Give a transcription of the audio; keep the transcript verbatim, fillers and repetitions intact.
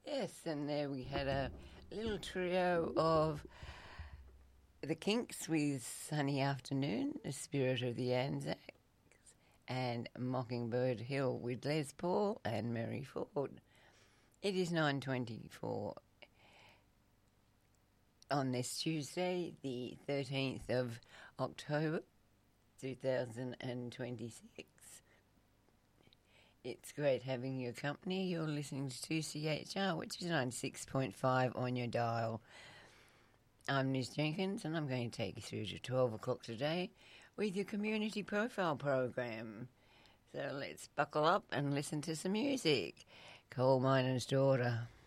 Yes, and there we had a little trio of the Kinks with Sunny Afternoon, The Spirit of the Anzacs, and Mockingbird Hill with Les Paul and Mary Ford. It is nine twenty-four on this Tuesday, the thirteenth of October, two thousand twenty-six. It's great having your company. You're listening to two C H R, which is ninety-six point five on your dial. I'm Liz Jenkins, and I'm going to take you through to twelve o'clock today with your Community Profile program. So let's buckle up and listen to some music. Coal Miner's Daughter.